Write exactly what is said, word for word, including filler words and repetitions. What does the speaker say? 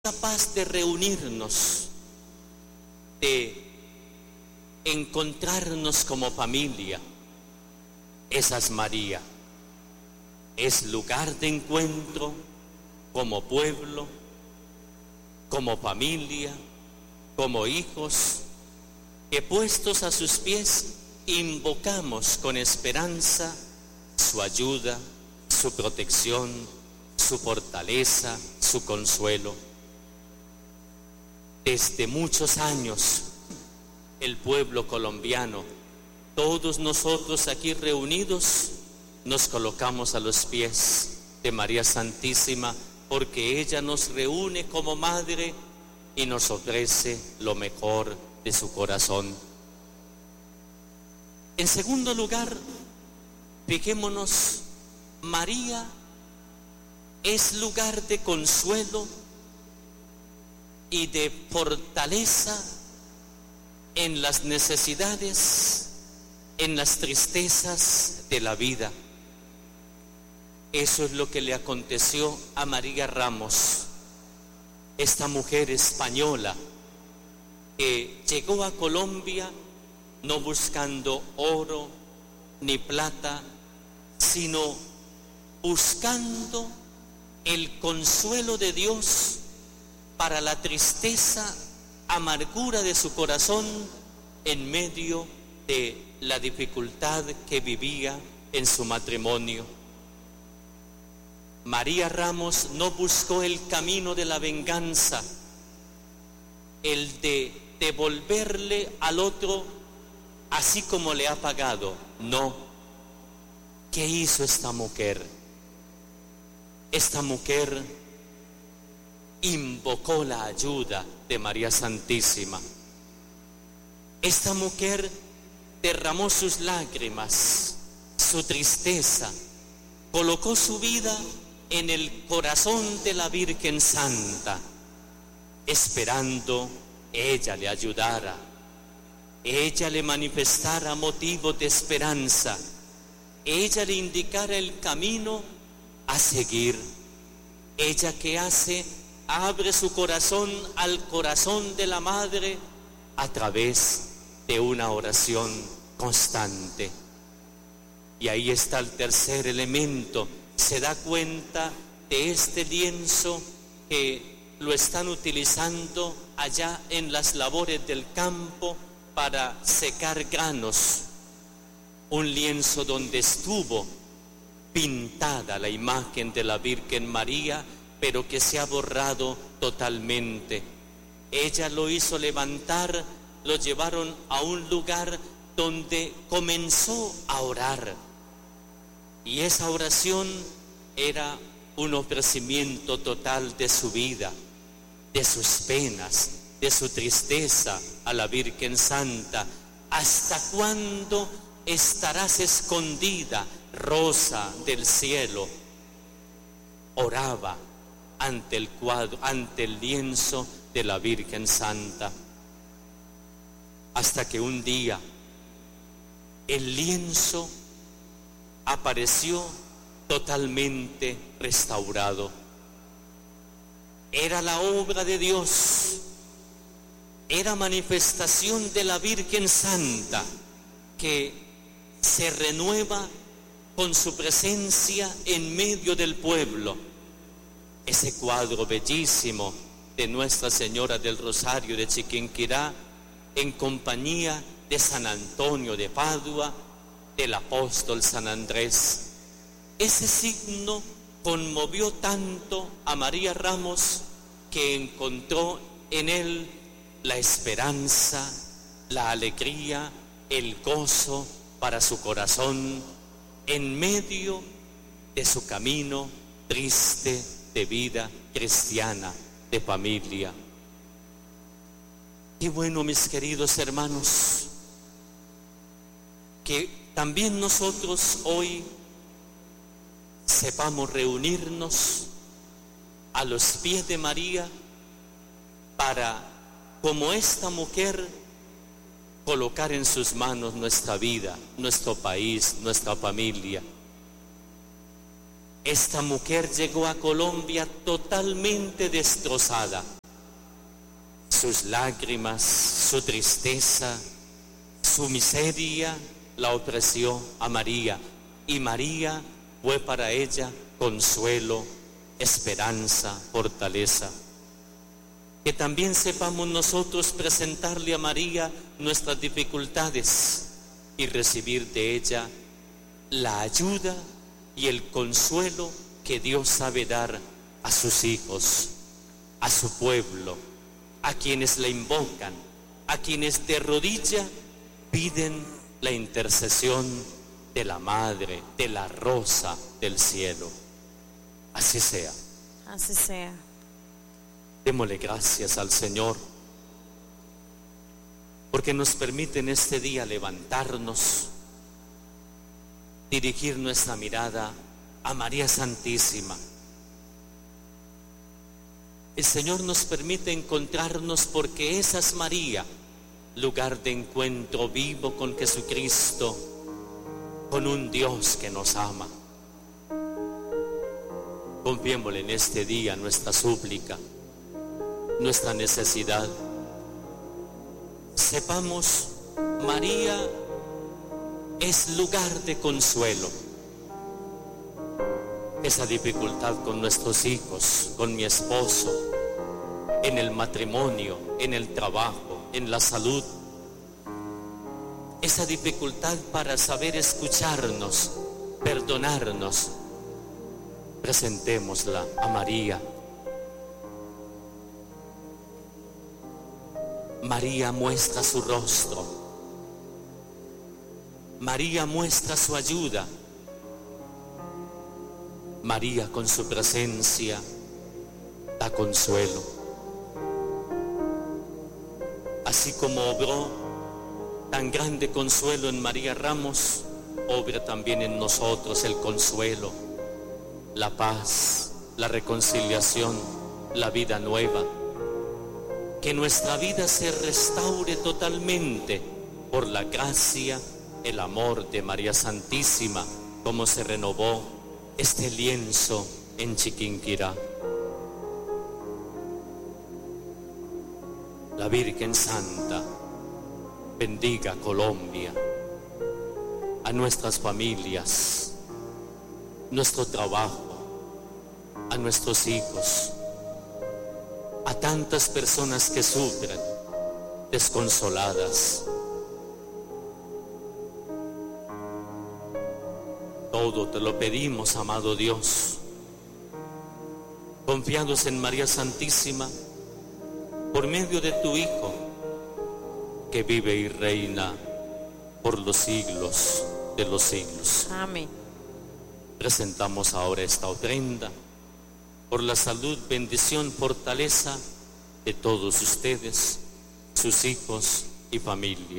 capaz de reunirnos, de encontrarnos como familia. Esa es María. Es lugar de encuentro como pueblo, como familia, como hijos, que puestos a sus pies invocamos con esperanza su ayuda, su protección, su fortaleza, su consuelo. Desde muchos años, el pueblo colombiano, todos nosotros aquí reunidos, nos colocamos a los pies de María Santísima, porque ella nos reúne como madre y nos ofrece lo mejor de su corazón. En segundo lugar, fijémonos, María es lugar de consuelo y de fortaleza en las necesidades, en las tristezas de la vida. Eso es lo que le aconteció a María Ramos, esta mujer española que llegó a Colombia no buscando oro ni plata, sino buscando el consuelo de Dios para la tristeza, amargura de su corazón en medio de la dificultad que vivía en su matrimonio. María Ramos no buscó el camino de la venganza, el de devolverle al otro así como le ha pagado. No. ¿Qué hizo esta mujer? Esta mujer invocó la ayuda de María Santísima. Esta mujer derramó sus lágrimas, su tristeza, colocó su vida en el corazón de la Virgen Santa, esperando ella le ayudara, ella le manifestara motivos de esperanza, ella le indicara el camino a seguir. Ella que hace, abre su corazón al corazón de la Madre a través de una oración constante. Y ahí está el tercer elemento. Se da cuenta de este lienzo que lo están utilizando allá en las labores del campo para secar granos. Un lienzo donde estuvo pintada la imagen de la Virgen María, pero que se ha borrado totalmente. Ella lo hizo levantar, lo llevaron a un lugar donde comenzó a orar. Y esa oración era un ofrecimiento total de su vida, de sus penas, de su tristeza a la Virgen Santa. ¿Hasta cuándo estarás escondida, rosa del cielo? Oraba ante el cuadro, ante el lienzo de la Virgen Santa, hasta que un día el lienzo apareció totalmente restaurado. Era la obra de Dios, era manifestación de la Virgen Santa que se renueva con su presencia en medio del pueblo. Ese cuadro bellísimo de Nuestra Señora del Rosario de Chiquinquirá, en compañía de San Antonio de Padua, del apóstol San Andrés. Ese signo conmovió tanto a María Ramos que encontró en él la esperanza, la alegría, el gozo para su corazón en medio de su camino triste de vida cristiana, de familia. Qué bueno, mis queridos hermanos, que también nosotros hoy sepamos reunirnos a los pies de María para, como esta mujer, colocar en sus manos nuestra vida, nuestro país, nuestra familia. Esta mujer llegó a Colombia totalmente destrozada. Sus lágrimas, su tristeza, su miseria la opresió a María, y María fue para ella consuelo, esperanza, fortaleza. Que también sepamos nosotros presentarle a María nuestras dificultades y recibir de ella la ayuda y el consuelo que Dios sabe dar a sus hijos, a su pueblo, a quienes la invocan, a quienes de rodilla piden la intercesión de la Madre, de la Rosa del cielo. Así sea. Así sea. Démosle gracias al Señor porque nos permite en este día levantarnos, dirigir nuestra mirada a María Santísima. El Señor nos permite encontrarnos porque esa es María, lugar de encuentro vivo con Jesucristo, con un Dios que nos ama. Confiémosle en este día nuestra súplica, nuestra necesidad. Sepamos, María es lugar de consuelo. Esa dificultad con nuestros hijos, con mi esposo, en el matrimonio, en el trabajo, en la salud. Esa dificultad para saber escucharnos, perdonarnos. Presentémosla a María. María muestra su rostro. María muestra su ayuda. María con su presencia da consuelo. Así como obró tan grande consuelo en María Ramos, obra también en nosotros el consuelo, la paz, la reconciliación, la vida nueva. Que nuestra vida se restaure totalmente por la gracia, el amor de María Santísima, como se renovó este lienzo en Chiquinquirá. La Virgen Santa bendiga Colombia, a nuestras familias, nuestro trabajo, a nuestros hijos, a tantas personas que sufren, desconsoladas. Todo te lo pedimos, amado Dios, confiados en María Santísima, por medio de tu Hijo, que vive y reina por los siglos de los siglos. Amén. Presentamos ahora esta ofrenda por la salud, bendición, fortaleza de todos ustedes, sus hijos y familia.